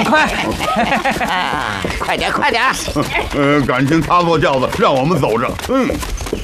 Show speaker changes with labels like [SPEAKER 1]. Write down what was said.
[SPEAKER 1] 赶快！
[SPEAKER 2] 快点，快点！
[SPEAKER 3] 感情他坐轿子，让我们走着。